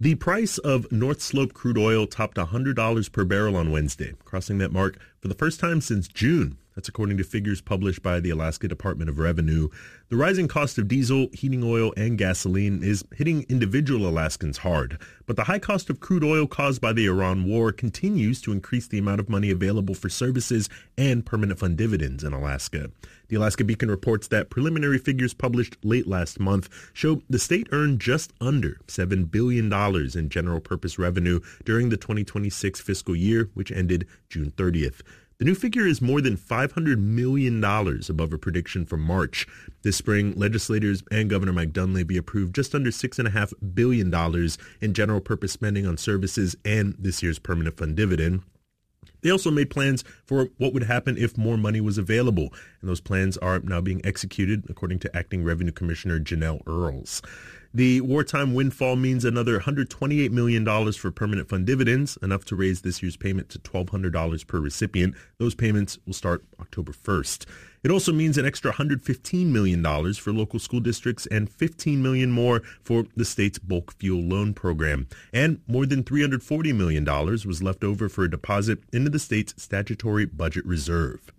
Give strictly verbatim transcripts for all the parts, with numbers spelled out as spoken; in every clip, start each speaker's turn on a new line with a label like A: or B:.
A: The price of North Slope crude oil topped one hundred dollars per barrel on Wednesday, crossing that mark for the first time since June. That's according to figures published by the Alaska Department of Revenue. The rising cost of diesel, heating oil, and gasoline is hitting individual Alaskans hard. But the high cost of crude oil caused by the Iran war continues to increase the amount of money available for services and permanent fund dividends in Alaska. The Alaska Beacon reports that preliminary figures published late last month show the state earned just under seven billion dollars in general purpose revenue during the twenty twenty-six fiscal year, which ended June thirtieth. The new figure is more than five hundred million dollars above a prediction from March. This spring, legislators and Governor Mike Dunleavy approved just under six point five billion dollars in general purpose spending on services and this year's permanent fund dividend. They also made plans for what would happen if more money was available, and those plans are now being executed, according to Acting Revenue Commissioner Janelle Earls. The wartime windfall means another one hundred twenty-eight million dollars for permanent fund dividends, enough to raise this year's payment to twelve hundred dollars per recipient. Those payments will start October first. It also means an extra one hundred fifteen million dollars for local school districts and fifteen million dollars more for the state's bulk fuel loan program. And more than three hundred forty million dollars was left over for a deposit into the state's statutory budget reserve.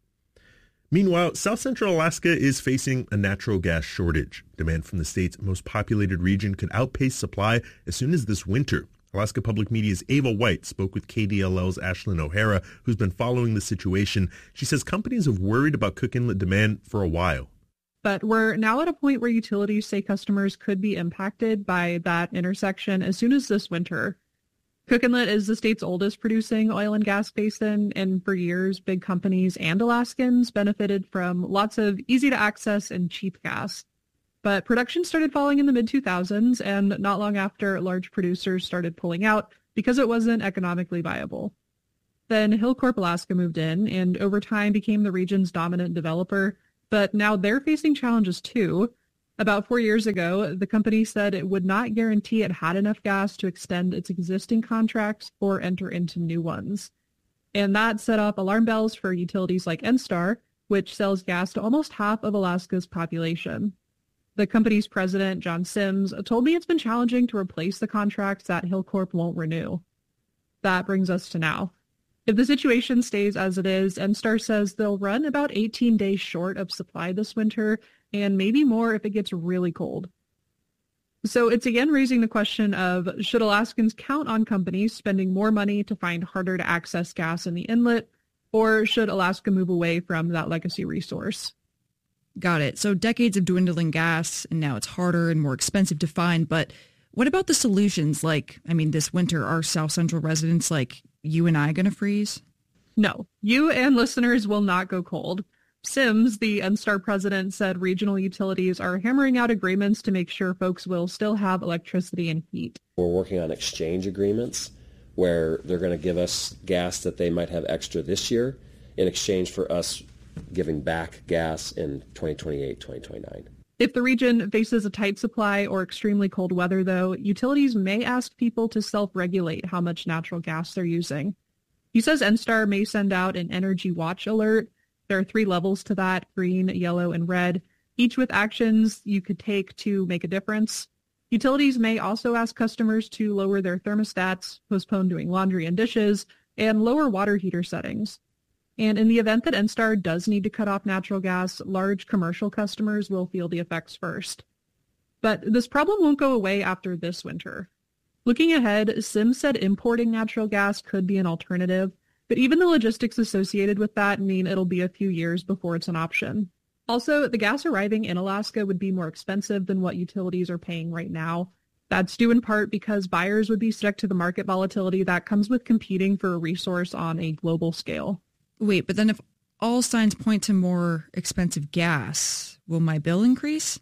A: Meanwhile, South Central Alaska is facing a natural gas shortage. Demand from the state's most populated region could outpace supply as soon as this winter. Alaska Public Media's Ava White spoke with K D L L's Ashlyn O'Hara, who's been following the situation. She says companies have worried about Cook Inlet demand for a while.
B: But we're now at a point where utilities say customers could be impacted by that intersection as soon as this winter. Cook Inlet is the state's oldest producing oil and gas basin, and for years, big companies and Alaskans benefited from lots of easy-to-access and cheap gas. But production started falling in the mid two thousands, and not long after, large producers started pulling out because it wasn't economically viable. Then Hilcorp Alaska moved in, and over time became the region's dominant developer, but now they're facing challenges too. About four years ago, the company said it would not guarantee it had enough gas to extend its existing contracts or enter into new ones. And that set off alarm bells for utilities like Enstar, which sells gas to almost half of Alaska's population. The company's president, John Sims, told me it's been challenging to replace the contracts that Hilcorp won't renew. That brings us to now. If the situation stays as it is, Enstar says they'll run about eighteen days short of supply this winter, and maybe more if it gets really cold. So it's again raising the question of, should Alaskans count on companies spending more money to find harder to access gas in the inlet, or should Alaska move away from that legacy resource?
C: Got it. So decades of dwindling gas, and now it's harder and more expensive to find. But what about the solutions? Like, I mean, this winter, are South Central residents like you and I going to freeze?
B: No, you and listeners will not go cold. Sims, the Enstar president, said regional utilities are hammering out agreements to make sure folks will still have electricity and heat.
D: We're working on exchange agreements where they're going to give us gas that they might have extra this year in exchange for us giving back gas in twenty twenty-eight, twenty twenty-nine.
B: If the region faces a tight supply or extremely cold weather, though, utilities may ask people to self-regulate how much natural gas they're using. He says Enstar may send out an energy watch alert. There are three levels to that: green, yellow, and red, each with actions you could take to make a difference. Utilities may also ask customers to lower their thermostats, postpone doing laundry and dishes, and lower water heater settings. And in the event that Enstar does need to cut off natural gas, large commercial customers will feel the effects first. But this problem won't go away after this winter. Looking ahead, Sims said importing natural gas could be an alternative, but even the logistics associated with that mean it'll be a few years before it's an option. Also, the gas arriving in Alaska would be more expensive than what utilities are paying right now. That's due in part because buyers would be stuck to the market volatility that comes with competing for a resource on a global scale.
C: Wait, but then if all signs point to more expensive gas, will my bill increase?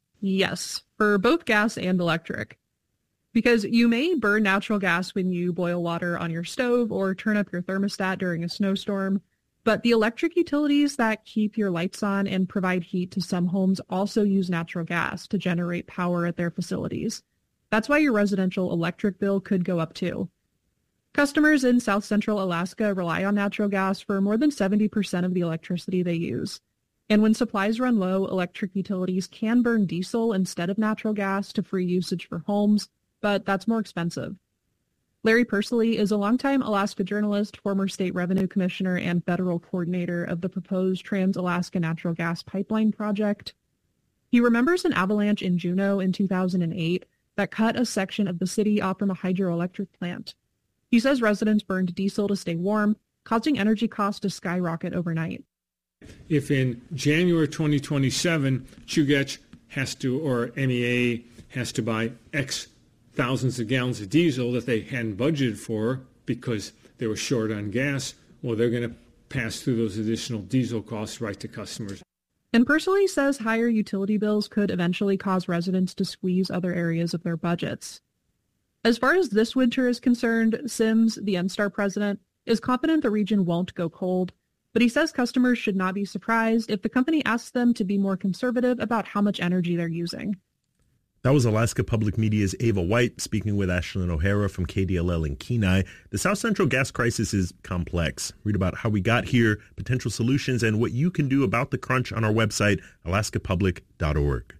B: Yes, for both gas and electric. Because you may burn natural gas when you boil water on your stove or turn up your thermostat during a snowstorm, but the electric utilities that keep your lights on and provide heat to some homes also use natural gas to generate power at their facilities. That's why your residential electric bill could go up too. Customers in South Central Alaska rely on natural gas for more than seventy percent of the electricity they use. And when supplies run low, electric utilities can burn diesel instead of natural gas to free usage for homes, but that's more expensive. Larry Persily is a longtime Alaska journalist, former state revenue commissioner, and federal coordinator of the proposed Trans-Alaska Natural Gas Pipeline project. He remembers an avalanche in Juneau in two thousand eight that cut a section of the city off from a hydroelectric plant. He says residents burned diesel to stay warm, causing energy costs to skyrocket overnight.
E: If in January twenty twenty-seven, Chugach has to, or M E A has to buy X thousands of gallons of diesel that they hadn't budgeted for because they were short on gas, well, they're going to pass through those additional diesel costs right to customers.
B: And Persily says higher utility bills could eventually cause residents to squeeze other areas of their budgets. As far as this winter is concerned, Sims, the N S T A R president, is confident the region won't go cold, but he says customers should not be surprised if the company asks them to be more conservative about how much energy they're using.
A: That was Alaska Public Media's Ava White speaking with Ashlyn O'Hara from K D L L in Kenai. The South Central gas crisis is complex. Read about how we got here, potential solutions, and what you can do about the crunch on our website, alaska public dot org.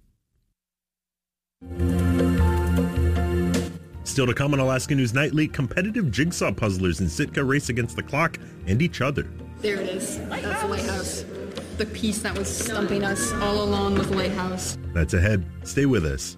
A: Still to come on Alaska News Nightly, competitive jigsaw puzzlers in Sitka race against the clock and each other.
F: There it is. That's the lighthouse. The piece that was stumping us all along with the lighthouse.
A: That's ahead. Stay with us.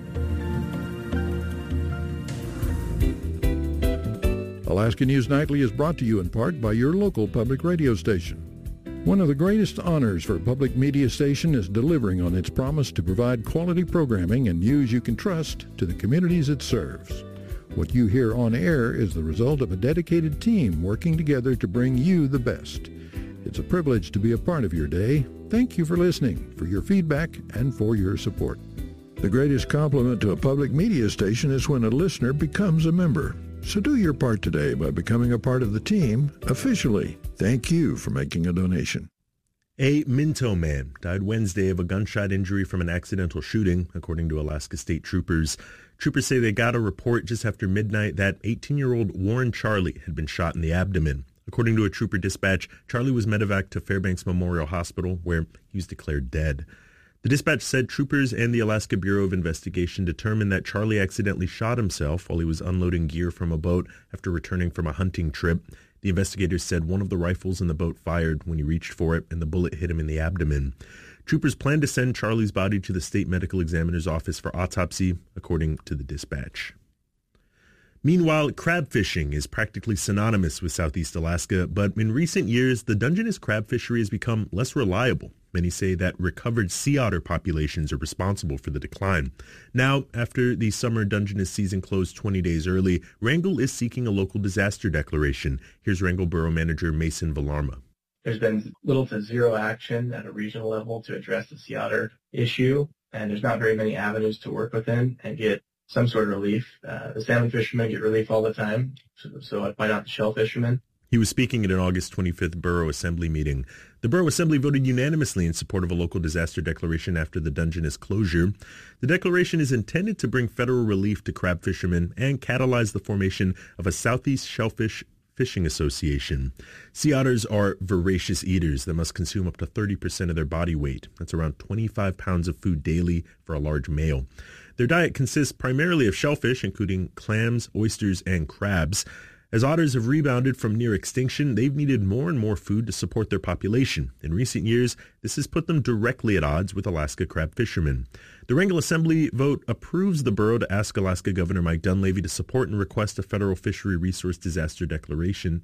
G: Alaska News Nightly is brought to you in part by your local public radio station. One of the greatest honors for a public media station is delivering on its promise to provide quality programming and news you can trust to the communities it serves. What you hear on air is the result of a dedicated team working together to bring you the best. It's a privilege to be a part of your day. Thank you for listening, for your feedback, and for your support. The greatest compliment to a public media station is when a listener becomes a member. So do your part today by becoming a part of the team officially. Thank you for making a donation.
A: A Minto man died Wednesday of a gunshot injury from an accidental shooting, according to Alaska State Troopers. Troopers say they got a report just after midnight that eighteen-year-old Warren Charlie had been shot in the abdomen. According to a trooper dispatch, Charlie was medevaced to Fairbanks Memorial Hospital, where he was declared dead. The dispatch said troopers and the Alaska Bureau of Investigation determined that Charlie accidentally shot himself while he was unloading gear from a boat after returning from a hunting trip. The investigators said one of the rifles in the boat fired when he reached for it, and the bullet hit him in the abdomen. Troopers plan to send Charlie's body to the state medical examiner's office for autopsy, according to the dispatch. Meanwhile, crab fishing is practically synonymous with Southeast Alaska, but in recent years, the Dungeness crab fishery has become less reliable. Many say that recovered sea otter populations are responsible for the decline. Now, after the summer Dungeness season closed twenty days early, Wrangell is seeking a local disaster declaration. Here's Wrangell Borough Manager Mason Villarma.
H: There's been little to zero action at a regional level to address the sea otter issue, and there's not very many avenues to work within and get some sort of relief. Uh, the salmon fishermen get relief all the time, so, so why not the shell fishermen?
A: He was speaking at an August twenty-fifth Borough Assembly meeting. The Borough Assembly voted unanimously in support of a local disaster declaration after the Dungeness closure. The declaration is intended to bring federal relief to crab fishermen and catalyze the formation of a Southeast Shellfish Fishing Association. Sea otters are voracious eaters that must consume up to thirty percent of their body weight. That's around twenty-five pounds of food daily for a large male. Their diet consists primarily of shellfish, including clams, oysters, and crabs. As otters have rebounded from near extinction, they've needed more and more food to support their population. In recent years, this has put them directly at odds with Alaska crab fishermen. The Wrangell Assembly vote approves the borough to ask Alaska Governor Mike Dunleavy to support and request a federal fishery resource disaster declaration.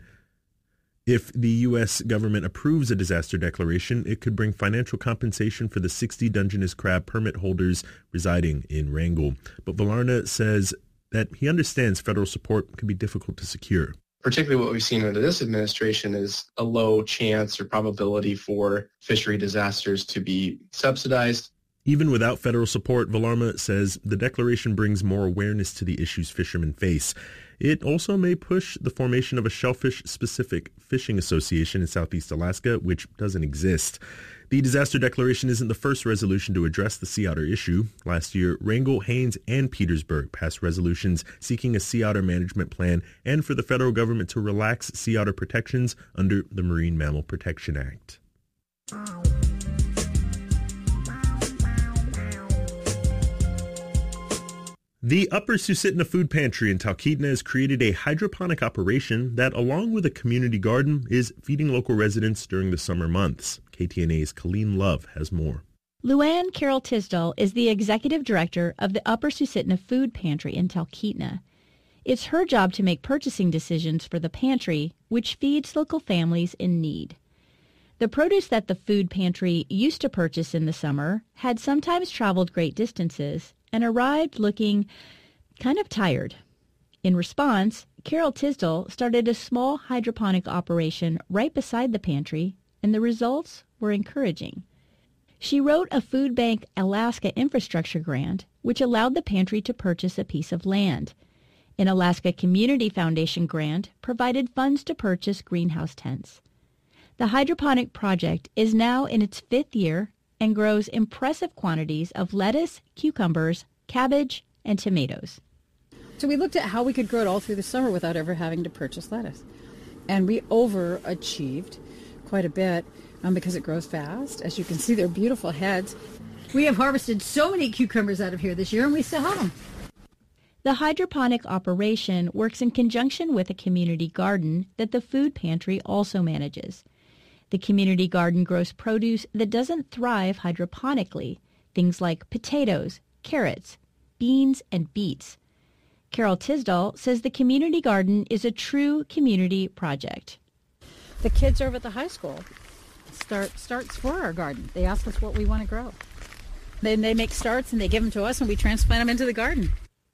A: If the U S government approves a disaster declaration, it could bring financial compensation for the sixty Dungeness crab permit holders residing in Wrangell. But Villarna says that he understands federal support can be difficult to secure.
I: Particularly what we've seen under this administration is a low chance or probability for fishery disasters to be subsidized.
A: Even without federal support, Villarma says the declaration brings more awareness to the issues fishermen face. It also may push the formation of a shellfish-specific fishing association in Southeast Alaska, which doesn't exist. The disaster declaration isn't the first resolution to address the sea otter issue. Last year, Wrangell, Haines, and Petersburg passed resolutions seeking a sea otter management plan and for the federal government to relax sea otter protections under the Marine Mammal Protection Act. The Upper Susitna Food Pantry in Talkeetna has created a hydroponic operation that, along with a community garden, is feeding local residents during the summer months. K T N A's Colleen Love has more.
J: Luann Carroll Tisdall is the executive director of the Upper Susitna Food Pantry in Talkeetna. It's her job to make purchasing decisions for the pantry, which feeds local families in need. The produce that the food pantry used to purchase in the summer had sometimes traveled great distances and arrived looking kind of tired. In response, Carol Tisdall started a small hydroponic operation right beside the pantry, and the results were encouraging. She wrote a Food Bank Alaska infrastructure grant, which allowed the pantry to purchase a piece of land. An Alaska Community Foundation grant provided funds to purchase greenhouse tents. The hydroponic project is now in its fifth year and grows impressive quantities of lettuce, cucumbers, cabbage, and tomatoes.
K: So we looked at how we could grow it all through the summer without ever having to purchase lettuce. And we overachieved quite a bit um, because it grows fast. As you can see, they're beautiful heads. We have harvested so many cucumbers out of here this year, and we still have them.
J: The hydroponic operation works in conjunction with a community garden that the food pantry also manages. The community garden grows produce that doesn't thrive hydroponically, things like potatoes, carrots, beans, and beets. Carol Tisdall says the community garden is a true community project.
K: The kids over at the high school start starts for our garden. They ask us what we want to grow. Then they make starts and they give them to us and we transplant them into the garden.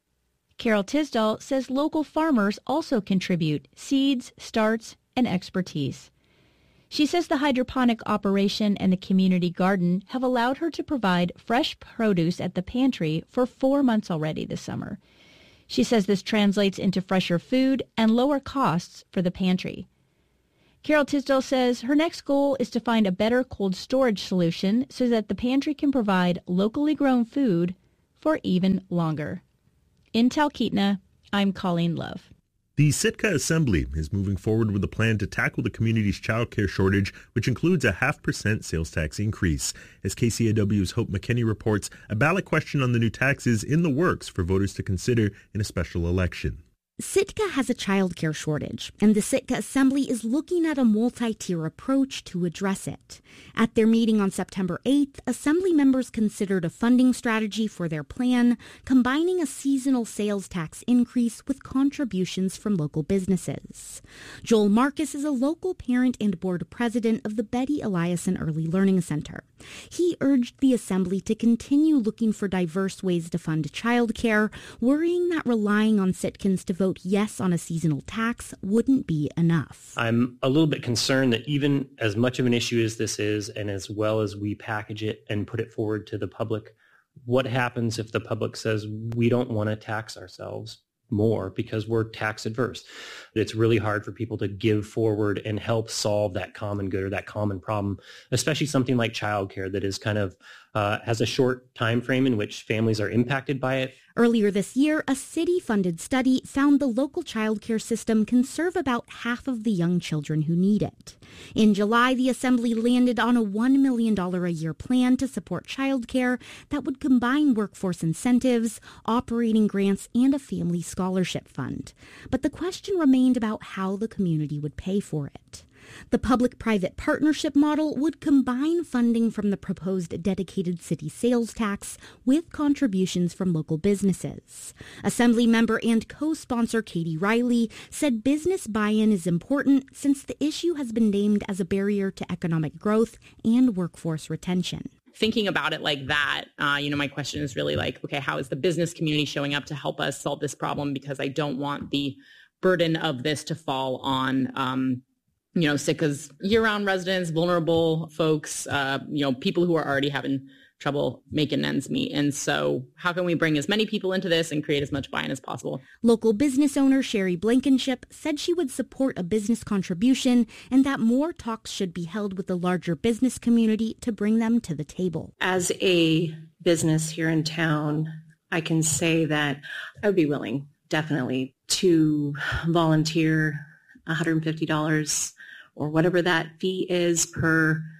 J: Carol Tisdall says local farmers also contribute seeds, starts, and expertise. She says the hydroponic operation and the community garden have allowed her to provide fresh produce at the pantry for four months already this summer. She says this translates into fresher food and lower costs for the pantry. Carol Tisdall says her next goal is to find a better cold storage solution so that the pantry can provide locally grown food for even longer. In Talkeetna, I'm Colleen Love.
A: The Sitka Assembly is moving forward with a plan to tackle the community's child care shortage, which includes a half percent sales tax increase. As K C A W's Hope McKinney reports, a ballot question on the new tax is in the works for voters to consider in a special election.
L: Sitka has a child care shortage, and the Sitka Assembly is looking at a multi-tier approach to address it. At their meeting on September eighth, Assembly members considered a funding strategy for their plan, combining a seasonal sales tax increase with contributions from local businesses. Joel Marcus is a local parent and board president of the Betty Eliason Early Learning Center. He urged the Assembly to continue looking for diverse ways to fund child care, worrying that relying on Sitkans to vote yes on a seasonal tax wouldn't be enough.
M: I'm a little bit concerned that even as much of an issue as this is, and as well as we package it and put it forward to the public, what happens if the public says we don't want to tax ourselves more because we're tax adverse? It's really hard for people to give forward and help solve that common good or that common problem, especially something like childcare that is kind of uh, has a short time frame in which families are impacted by it.
L: Earlier this year, a city-funded study found the local childcare system can serve about half of the young children who need it. In July, the Assembly landed on a one million dollars a year plan to support childcare that would combine workforce incentives, operating grants, and a family scholarship fund. But the question remained about how the community would pay for it. The public-private partnership model would combine funding from the proposed dedicated city sales tax with contributions from local businesses. Assembly member and co-sponsor Katie Riley said business buy-in is important since the issue has been named as a barrier to economic growth and workforce retention.
N: Thinking about it like that, uh, you know, my question is really like, okay, how is the business community showing up to help us solve this problem? Because I don't want the burden of this to fall on um you know, Sitka's year-round residents, vulnerable folks, uh, you know, people who are already having trouble making ends meet. And so how can we bring as many people into this and create as much buy-in as possible?
L: Local business owner Sherry Blankenship said she would support a business contribution and that more talks should be held with the larger business community to bring them to the table.
O: As a business here in town, I can say that I would be willing, definitely, to volunteer one hundred fifty dollars or whatever that fee is per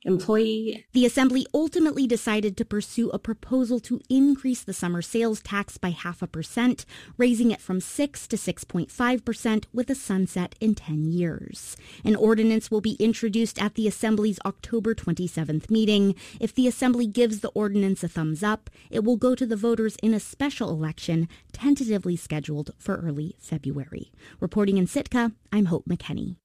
O: employee.
L: The Assembly ultimately decided to pursue a proposal to increase the summer sales tax by half a percent, raising it from six to six point five percent with a sunset in ten years. An ordinance will be introduced at the Assembly's October twenty-seventh meeting. If the Assembly gives the ordinance a thumbs up, it will go to the voters in a special election tentatively scheduled for early February. Reporting in Sitka, I'm Hope McKenney.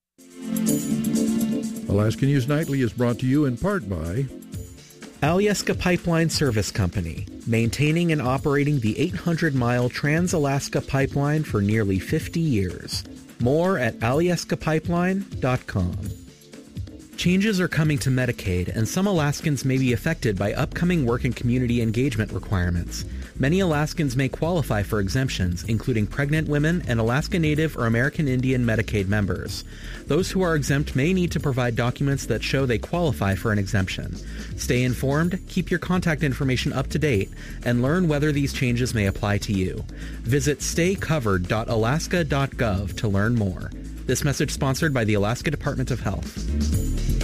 G: Alaska News Nightly is brought to you in part by
P: Alyeska Pipeline Service Company, maintaining and operating the eight hundred mile Trans-Alaska Pipeline for nearly fifty years. More at alyeska pipeline dot com. Changes are coming to Medicaid, and some Alaskans may be affected by upcoming work and community engagement requirements. Many Alaskans may qualify for exemptions, including pregnant women and Alaska Native or American Indian Medicaid members. Those who are exempt may need to provide documents that show they qualify for an exemption. Stay informed, keep your contact information up to date, and learn whether these changes may apply to you. Visit stay covered dot alaska dot gov to learn more. This message sponsored by the Alaska Department of Health.